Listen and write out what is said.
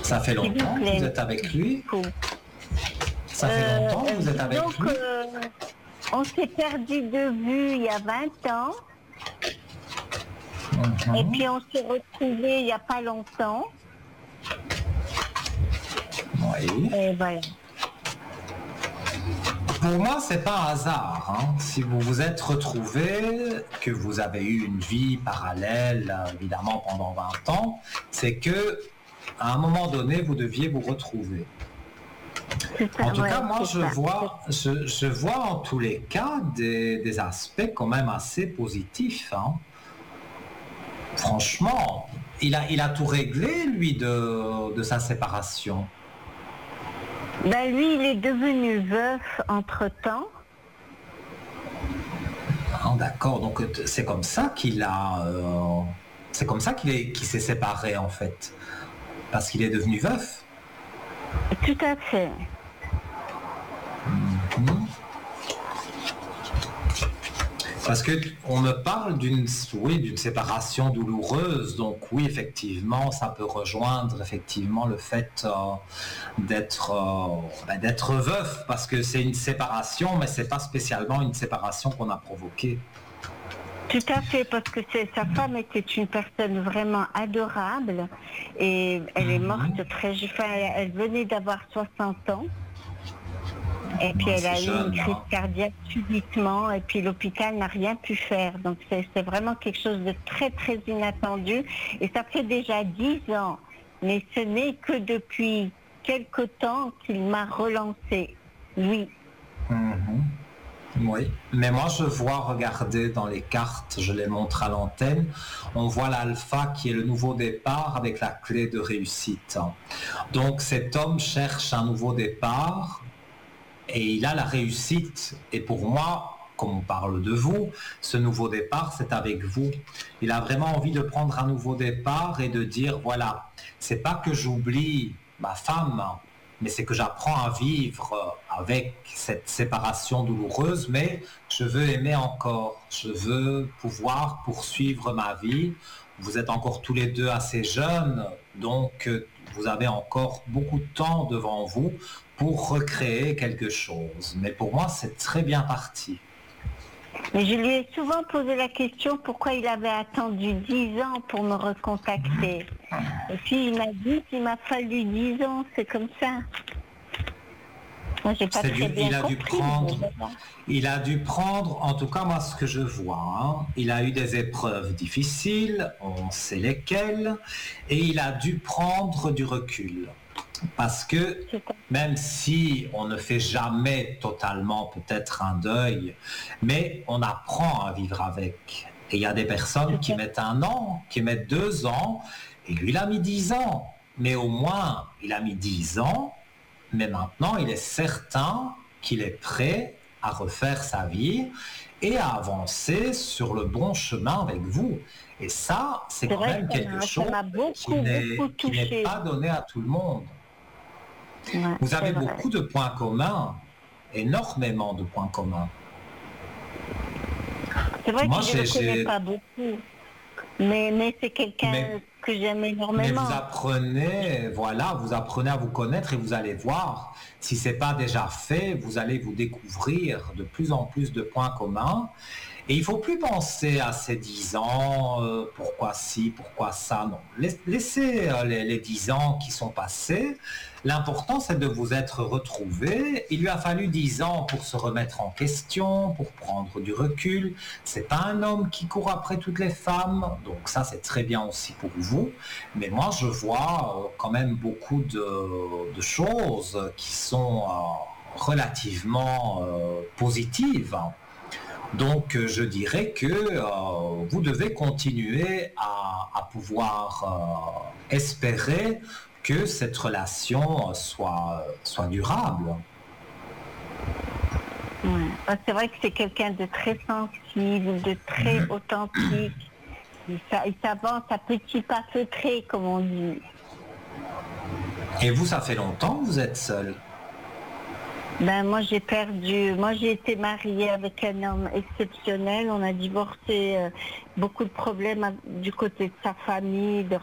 Ça fait S'il vous longtemps que plaît. vous êtes avec lui? Cool. Ça fait longtemps que vous êtes avec Donc, lui? on s'est perdu de vue il y a 20 ans. Et puis on s'est retrouvés il n'y a pas longtemps. Oui. Et voilà. Pour moi, c'est pas un hasard. Hein. Si vous vous êtes retrouvés, que vous avez eu une vie parallèle, évidemment pendant 20 ans, c'est que à un moment donné, vous deviez vous retrouver. Ça, En tout ouais, cas, moi, c'est ça. je vois en tous les cas des aspects quand même assez positifs. Hein. Franchement, il a tout réglé, lui, de sa séparation. Ben lui, il est devenu veuf entre-temps. Ah, d'accord, donc c'est comme ça qu'il a... c'est comme ça qu'il s'est séparé, en fait. Parce qu'il est devenu veuf. Tout à fait. Parce que on me parle d'une séparation douloureuse, donc oui, effectivement, ça peut rejoindre effectivement le fait d'être veuf, parce que c'est une séparation, mais c'est pas spécialement une séparation qu'on a provoquée. Tout à fait, parce que sa femme était une personne vraiment adorable et elle est morte très jeune. Enfin, elle venait d'avoir 60 ans. Et puis elle a eu une crise cardiaque subitement et puis l'hôpital n'a rien pu faire. Donc c'est vraiment quelque chose de très très inattendu. Et ça fait déjà 10 ans. Mais ce n'est que depuis quelque temps qu'il m'a relancé. Oui. Oui, mais moi je vois, regardez dans les cartes, je les montre à l'antenne, on voit l'alpha qui est le nouveau départ avec la clé de réussite. Donc cet homme cherche un nouveau départ et il a la réussite. Et pour moi, comme on parle de vous, ce nouveau départ, c'est avec vous. Il a vraiment envie de prendre un nouveau départ et de dire, voilà, c'est pas que j'oublie ma femme, mais c'est que j'apprends à vivre avec cette séparation douloureuse, mais je veux aimer encore, je veux pouvoir poursuivre ma vie. Vous êtes encore tous les deux assez jeunes, donc vous avez encore beaucoup de temps devant vous pour recréer quelque chose. Mais pour moi, c'est très bien parti. Mais je lui ai souvent posé la question pourquoi il avait attendu 10 ans pour me recontacter. Et puis il m'a dit qu'il m'a fallu 10 ans, c'est comme ça. Moi, j'ai pas très bien compris. Il a dû prendre, en tout cas moi ce que je vois, hein, il a eu des épreuves difficiles, on sait lesquelles, et il a dû prendre du recul. Parce que même si on ne fait jamais totalement peut-être un deuil, mais on apprend à vivre avec. Et il y a des personnes qui mettent 1 an, qui mettent 2 ans, et lui il a mis 10 ans. Mais au moins, il a mis 10 ans, mais maintenant il est certain qu'il est prêt à refaire sa vie et à avancer sur le bon chemin avec vous. Et ça, c'est quand même quelque chose qui n'est pas donné à tout le monde. Ouais, vous avez beaucoup de points communs, énormément de points communs. C'est vrai que je ne le connais pas beaucoup, mais c'est quelqu'un que j'aime énormément. Mais vous apprenez à vous connaître et vous allez voir, si ce n'est pas déjà fait, vous allez vous découvrir de plus en plus de points communs. Et il ne faut plus penser à ces 10 ans, pourquoi ci, pourquoi ça, non. Laissez les 10 ans qui sont passés. L'important, c'est de vous être retrouvés. Il lui a fallu 10 ans pour se remettre en question, pour prendre du recul. C'est pas un homme qui court après toutes les femmes, donc ça, c'est très bien aussi pour vous. Mais moi, je vois quand même beaucoup de choses qui sont relativement positives. Donc je dirais que vous devez continuer à pouvoir espérer que cette relation soit durable. Ouais. C'est vrai que c'est quelqu'un de très sensible, de très authentique. Il s'avance à petits pas feutrés, comme on dit. Et vous, ça fait longtemps que vous êtes seul? Moi j'ai été mariée avec un homme exceptionnel, on a divorcé, beaucoup de problèmes du côté de sa famille, de